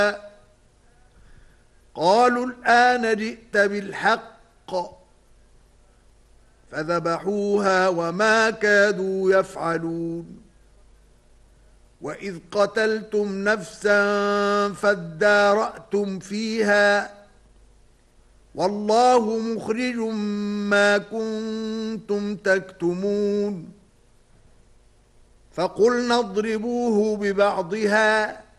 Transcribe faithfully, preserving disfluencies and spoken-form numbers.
قالوا الآن جئت بالحق فذبحوها وما كادوا يفعلون وإذ قتلتم نفسا فادارأتم فيها والله مخرج ما كنتم تكتمون فقلنا اضربوه ببعضها